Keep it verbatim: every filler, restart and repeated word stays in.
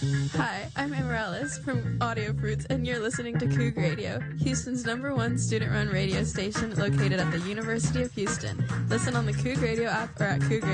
Hi, I'm Amaryllis from Audio Fruits, and you're listening to Coug Radio, Houston's number one student-run radio station located at the University of Houston. Listen on the Coug Radio app or at Coug Radio.